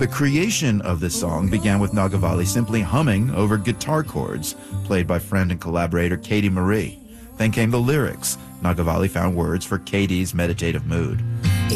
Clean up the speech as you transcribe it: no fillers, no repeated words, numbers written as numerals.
The creation of this song began with Nagavalli simply humming over guitar chords played by friend and collaborator Katie Marie. Then came the lyrics. Nagavalli found words for Katie's meditative mood.